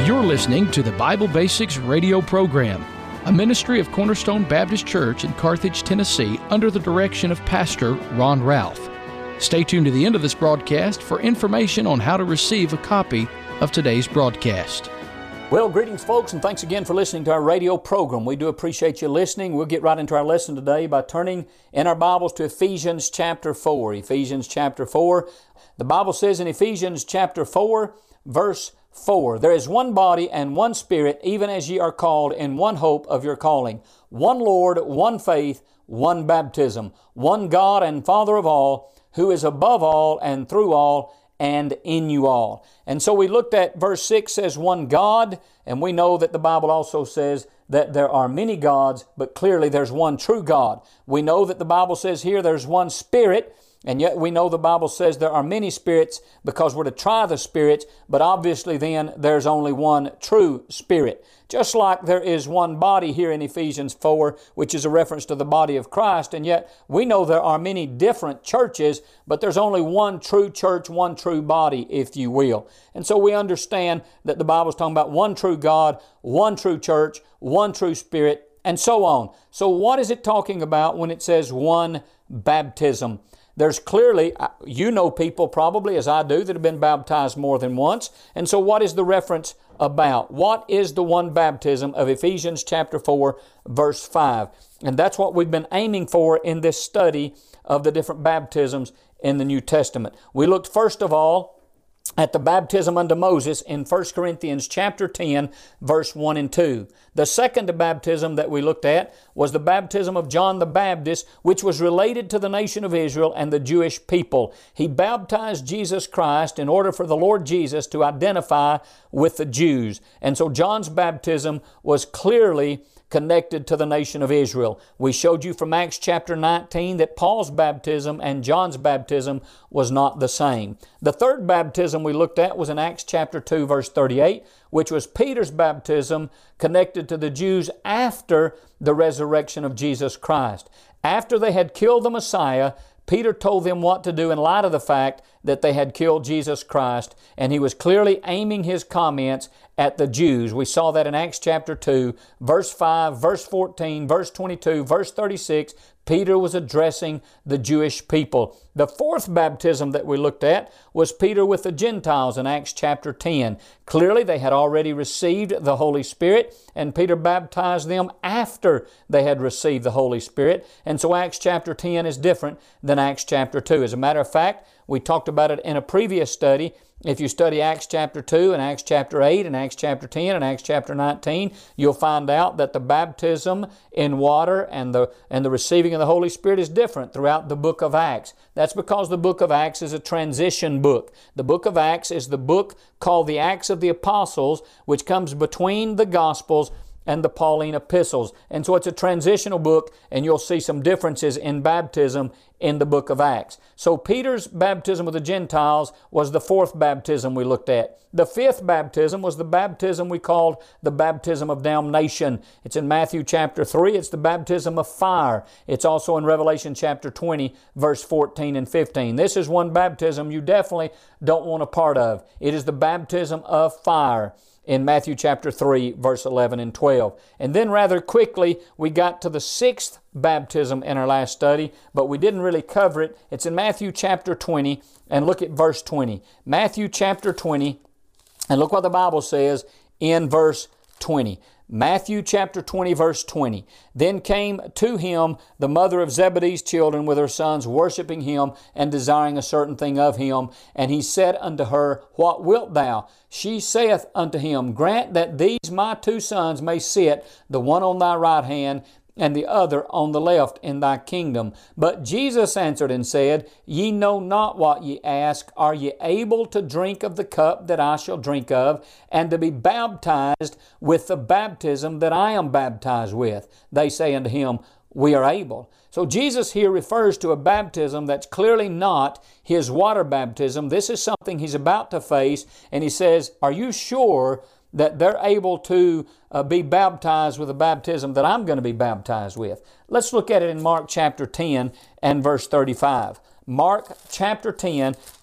You're listening to the Bible Basics radio program, a ministry of Cornerstone Baptist Church in Carthage, Tennessee, under the direction of Pastor Ron Ralph. Stay tuned to the end of this broadcast for information on how to receive a copy of today's broadcast. Well, greetings, folks, and thanks again for listening to our radio program. We do appreciate you listening. We'll get right into our lesson today by turning in our Bibles to Ephesians chapter 4. Ephesians chapter 4. The Bible says in Ephesians chapter 4, verse 4, there is one body and one Spirit, even as ye are called in one hope of your calling. One Lord, one faith, one baptism, one God and Father of all, who is above all and through all and in you all. And so we looked at verse 6 says one God, and we know that the Bible also says that there are many gods, but clearly there's one true God. We know that the Bible says here there's one Spirit, and yet we know the Bible says there are many spirits because we're to try the spirits, but obviously then there's only one true Spirit. Just like there is one body here in Ephesians 4, which is a reference to the body of Christ, and yet we know there are many different churches, but there's only one true church, one true body, if you will. And so we understand that the Bible's talking about one true God, one true church, one true Spirit, and so on. So what is it talking about when it says one baptism? There's clearly, you know people probably, as I do, that have been baptized more than once. And so what is the reference about? What is the one baptism of Ephesians chapter 4, verse 5? And that's what we've been aiming for in this study of the different baptisms in the New Testament. We looked first of all at the baptism unto Moses in 1 Corinthians chapter 10, verse 1 and 2. The second baptism that we looked at was the baptism of John the Baptist, which was related to the nation of Israel and the Jewish people. He baptized Jesus Christ in order for the Lord Jesus to identify with the Jews. And so John's baptism was clearly connected to the nation of Israel. We showed you from Acts chapter 19 that Paul's baptism and John's baptism was not the same. The third baptism we looked at was in Acts chapter 2, verse 38, which was Peter's baptism connected to the Jews after the resurrection of Jesus Christ. After they had killed the Messiah, Peter told them what to do in light of the fact that they had killed Jesus Christ, and he was clearly aiming his comments at the Jews. We saw that in Acts chapter 2, verse 5, verse 14, verse 22, verse 36. Peter was addressing the Jewish people. The fourth baptism that we looked at was Peter with the Gentiles in Acts chapter 10. Clearly they had already received the Holy Spirit, and Peter baptized them after they had received the Holy Spirit. And so Acts chapter 10 is different than Acts chapter 2. As a matter of fact, we talked about it in a previous study. If you study Acts chapter 2 and Acts chapter 8 and Acts chapter 10 and Acts chapter 19, you'll find out that the baptism in water and the receiving of the Holy Spirit is different throughout the book of Acts. That's because the book of Acts is a transition book. The book of Acts is the book called the Acts of the Apostles, which comes between the Gospels and the Pauline epistles. And so it's a transitional book, and you'll see some differences in baptism in the book of Acts. So Peter's baptism of the Gentiles was the fourth baptism we looked at. The fifth baptism was the baptism we called the baptism of damnation. It's in Matthew chapter 3. It's the baptism of fire. It's also in Revelation chapter 20, verse 14 and 15. This is one baptism you definitely don't want a part of. It is the baptism of fire in Matthew chapter 3, verse 11 and 12. And then rather quickly, we got to the sixth baptism in our last study, but we didn't really cover it. It's in Matthew chapter 20, and look at verse 20. Matthew chapter 20, and look what the Bible says in verse 20. Matthew chapter 20, verse 20. Then came to him the mother of Zebedee's children with her sons, worshiping him and desiring a certain thing of him. And he said unto her, What wilt thou? She saith unto him, Grant that these my two sons may sit, the one on thy right hand, and the other on the left in thy kingdom. But Jesus answered and said, Ye know not what ye ask. Are ye able to drink of the cup that I shall drink of, and to be baptized with the baptism that I am baptized with? They say unto him, We are able. So Jesus here refers to a baptism that's clearly not his water baptism. This is something he's about to face, and he says, Are you sure that they're able to be baptized with the baptism that I'm going to be baptized with? Let's look at it in Mark chapter 10 and verse 35. Mark chapter 10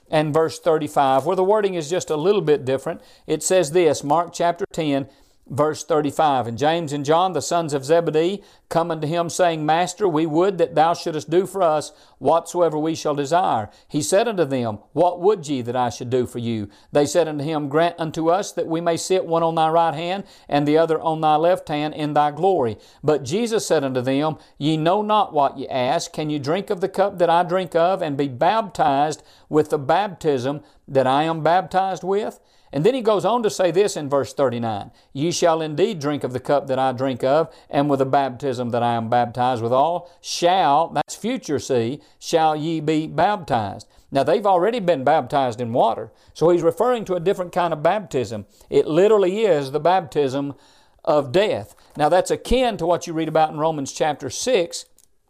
and verse 35, where the wording is just a little bit different. It says this, Mark chapter 10, verse 35, And James and John, the sons of Zebedee, come unto him, saying, Master, we would that thou shouldest do for us whatsoever we shall desire. He said unto them, What would ye that I should do for you? They said unto him, Grant unto us that we may sit one on thy right hand, and the other on thy left hand in thy glory. But Jesus said unto them, Ye know not what ye ask. Can ye drink of the cup that I drink of, and be baptized with the baptism that I am baptized with? And then he goes on to say this in verse 39, Ye shall indeed drink of the cup that I drink of, and with the baptism that I am baptized withal, that's future see, shall ye be baptized. Now they've already been baptized in water, so he's referring to a different kind of baptism. It literally is the baptism of death. Now that's akin to what you read about in Romans chapter 6,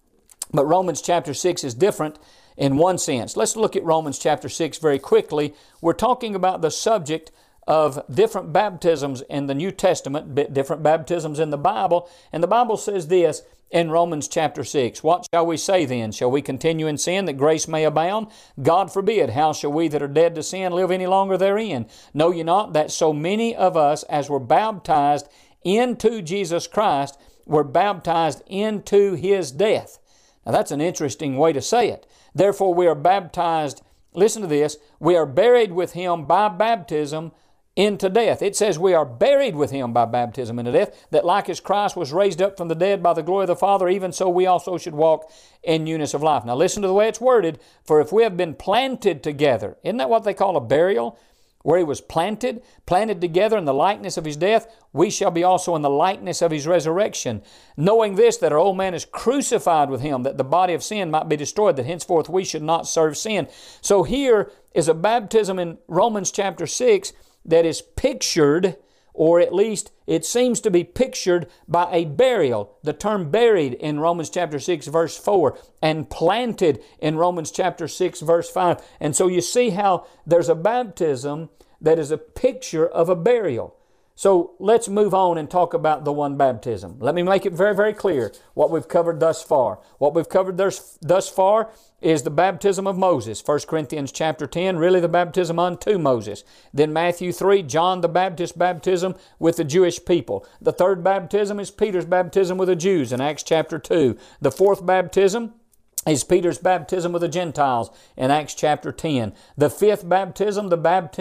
but Romans chapter 6 is different in one sense. Let's look at Romans chapter 6 very quickly. We're talking about the subject of different baptisms in the New Testament, different baptisms in the Bible. And the Bible says this in Romans chapter 6, What shall we say then? Shall we continue in sin that grace may abound? God forbid. How shall we that are dead to sin live any longer therein? Know ye not that so many of us as were baptized into Jesus Christ were baptized into His death? Now that's an interesting way to say it. Therefore we are baptized, listen to this, we are buried with Him by baptism into death. It says we are buried with Him by baptism into death, that like as Christ was raised up from the dead by the glory of the Father, even so we also should walk in newness of life. Now listen to the way it's worded, for if we have been planted together, isn't that what they call a burial? Where He was planted together in the likeness of His death, we shall be also in the likeness of His resurrection. Knowing this, that our old man is crucified with Him, that the body of sin might be destroyed, that henceforth we should not serve sin. So here is a baptism in Romans chapter 6 that is pictured, or at least it seems to be pictured by a burial. The term buried in Romans chapter 6 verse 4 and planted in Romans chapter 6 verse 5. And so you see how there's a baptism that is a picture of a burial. So let's move on and talk about the one baptism. Let me make it very, very clear what we've covered thus far. What we've covered thus far is the baptism of Moses. 1 Corinthians chapter 10, really the baptism unto Moses. Then Matthew 3, John the Baptist's baptism with the Jewish people. The third baptism is Peter's baptism with the Jews in Acts chapter 2. The fourth baptism is Peter's baptism with the Gentiles in Acts chapter 10. The fifth baptism, the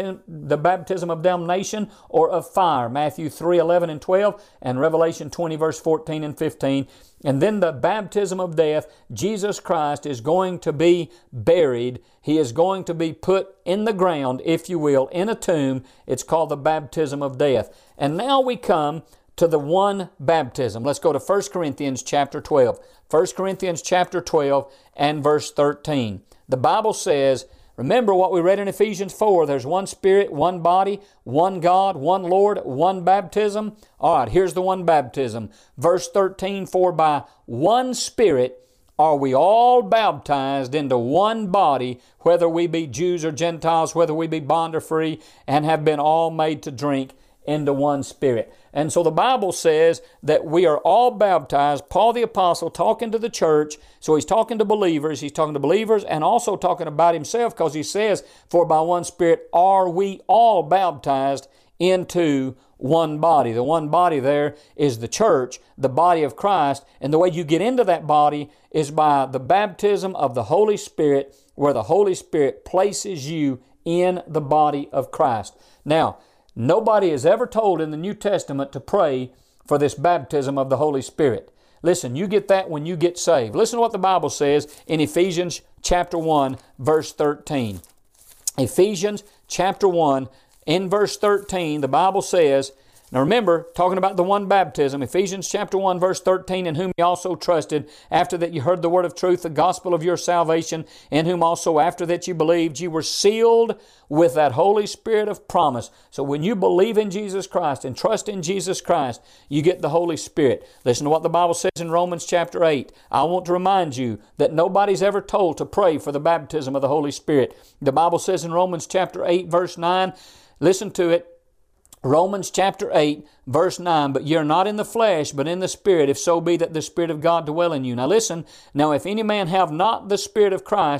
baptism of damnation or of fire, Matthew 3, 11 and 12, and Revelation 20, verse 14 and 15. And then the baptism of death, Jesus Christ is going to be buried. He is going to be put in the ground, if you will, in a tomb. It's called the baptism of death. And now we come to the one baptism. Let's go to 1 Corinthians chapter 12. 1 Corinthians chapter 12 and verse 13. The Bible says, remember what we read in Ephesians 4, there's one Spirit, one body, one God, one Lord, one baptism. All right, here's the one baptism. Verse 13, For by one Spirit are we all baptized into one body, whether we be Jews or Gentiles, whether we be bond or free, and have been all made to drink into one Spirit. And so the Bible says that we are all baptized. Paul the Apostle talking to the church, so he's talking to believers. He's talking to believers and also talking about himself, because he says, For by one Spirit are we all baptized into one body. The one body there is the church, the body of Christ. And the way you get into that body is by the baptism of the Holy Spirit, where the Holy Spirit places you in the body of Christ. Now, nobody is ever told in the New Testament to pray for this baptism of the Holy Spirit. Listen, you get that when you get saved. Listen to what the Bible says in Ephesians chapter 1, verse 13. Ephesians chapter 1, in verse 13, the Bible says, now remember, talking about the one baptism, Ephesians chapter 1, verse 13, in whom ye also trusted, after that ye heard the word of truth, the gospel of your salvation, in whom also after that ye believed, ye were sealed with that Holy Spirit of promise. So when you believe in Jesus Christ and trust in Jesus Christ, you get the Holy Spirit. Listen to what the Bible says in Romans chapter 8. I want to remind you that nobody's ever told to pray for the baptism of the Holy Spirit. The Bible says in Romans chapter 8, verse 9, listen to it, Romans chapter 8, verse 9, But ye are not in the flesh, but in the Spirit, if so be that the Spirit of God dwell in you. Now listen, now if any man have not the Spirit of Christ,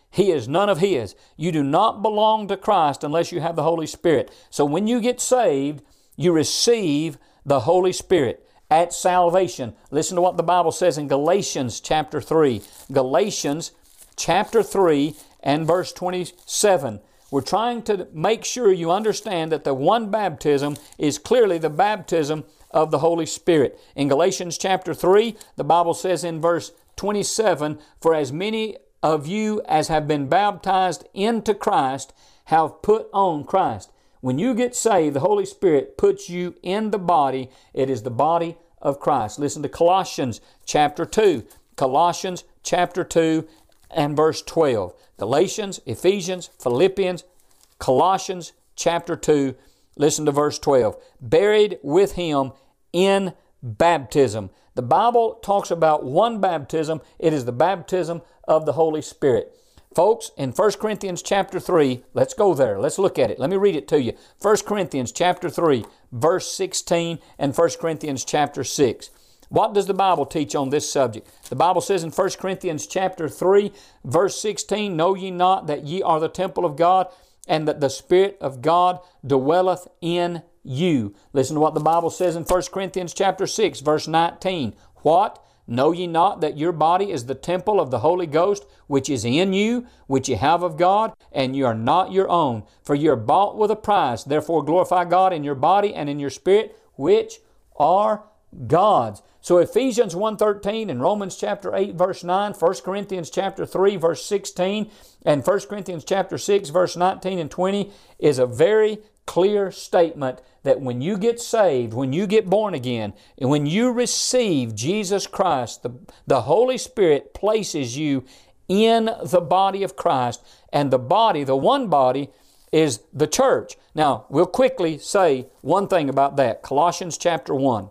He is none of His. You do not belong to Christ unless you have the Holy Spirit. So when you get saved, you receive the Holy Spirit at salvation. Listen to what the Bible says in Galatians chapter 3. Galatians chapter 3 and verse 27. We're trying to make sure you understand that the one baptism is clearly the baptism of the Holy Spirit. In Galatians chapter 3, the Bible says in verse 27, "For as many of you as have been baptized into Christ have put on Christ." When you get saved, the Holy Spirit puts you in the body. It is the body of Christ. Listen to Colossians chapter 2. Colossians chapter 2 and verse 12. Galatians, Ephesians, Philippians, Colossians chapter 2. Listen to verse 12. "Buried with Him in baptism." The Bible talks about one baptism. It is the baptism of the Holy Spirit. Folks, in 1 Corinthians chapter 3, let's go there. Let's look at it. Let me read it to you. 1 Corinthians chapter 3, verse 16, and 1 Corinthians chapter 6. What does the Bible teach on this subject? The Bible says in 1 Corinthians chapter 3, verse 16, "Know ye not that ye are the temple of God, and that the Spirit of God dwelleth in you?" Listen to what the Bible says in 1 Corinthians chapter 6, verse 19. "What? Know ye not that your body is the temple of the Holy Ghost, which is in you, which ye have of God, and ye are not your own? For ye are bought with a price. Therefore glorify God in your body and in your spirit, which are God's." So Ephesians 1:13 and Romans chapter 8, verse 9, 1 Corinthians chapter 3, verse 16, and 1 Corinthians chapter 6, verse 19 and 20 is a very clear statement that when you get saved, when you get born again, and when you receive Jesus Christ, the Holy Spirit places you in the body of Christ, and the body, the one body, is the church. Now, we'll quickly say one thing about that. Colossians chapter 1.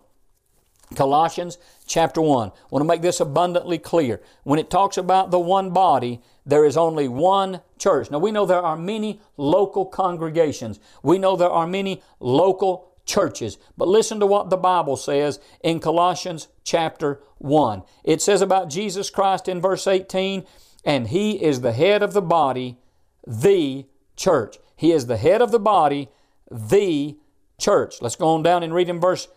Colossians chapter 1. I want to make this abundantly clear. When it talks about the one body, there is only one church. Now we know there are many local congregations. We know there are many local churches. But listen to what the Bible says in Colossians chapter 1. It says about Jesus Christ in verse 18, "And He is the head of the body, the church." He is the head of the body, the church. Let's go on down and read in verse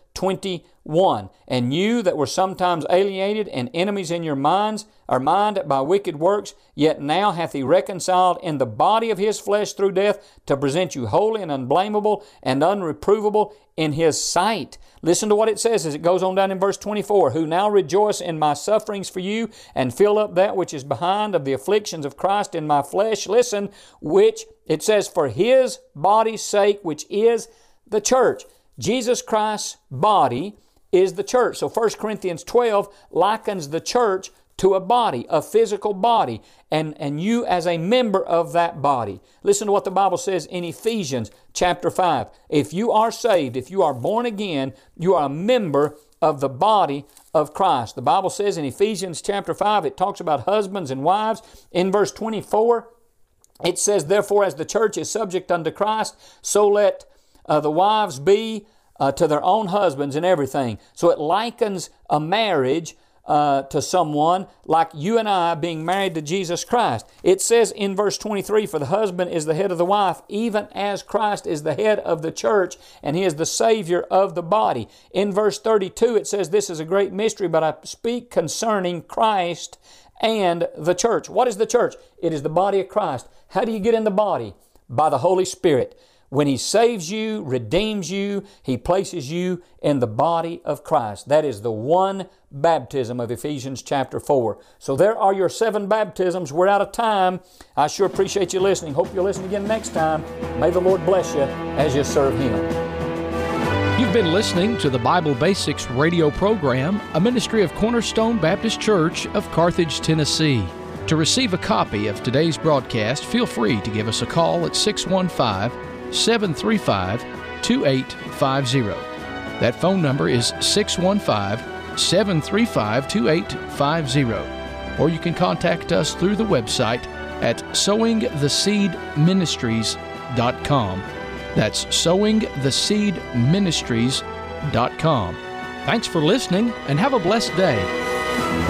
21. "And you that were sometimes alienated and enemies in your mind by wicked works, yet now hath He reconciled in the body of His flesh through death, to present you holy and unblameable and unreprovable in His sight." Listen to what it says as it goes on down in verse 24. "Who now rejoice in my sufferings for you, and fill up that which is behind of the afflictions of Christ in my flesh." Listen, which it says, "For His body's sake, which is the church." Jesus Christ's body is the church. So 1 Corinthians 12 likens the church to a body, a physical body, and you as a member of that body. Listen to what the Bible says in Ephesians chapter 5. If you are saved, if you are born again, you are a member of the body of Christ. The Bible says in Ephesians chapter 5, it talks about husbands and wives. In verse 24, it says, "Therefore as the church is subject unto Christ, so let the wives be to their own husbands in everything." So it likens a marriage to someone like you and I being married to Jesus Christ. It says in verse 23, "For the husband is the head of the wife, even as Christ is the head of the church, and He is the Savior of the body." In verse 32, it says, "This is a great mystery, but I speak concerning Christ and the church." What is the church? It is the body of Christ. How do you get in the body? By the Holy Spirit. When He saves you, redeems you, He places you in the body of Christ. That is the one baptism of Ephesians chapter 4. So there are your 7 baptisms. We're out of time. I sure appreciate you listening. Hope you'll listen again next time. May the Lord bless you as you serve Him. You've been listening to the Bible Basics radio program, a ministry of Cornerstone Baptist Church of Carthage, Tennessee. To receive a copy of today's broadcast, feel free to give us a call at 615-735-2850. That phone number is 615-735-2850. Or you can contact us through the website at sowingtheseedministries.com. That's sowingtheseedministries.com. Thanks for listening and have a blessed day.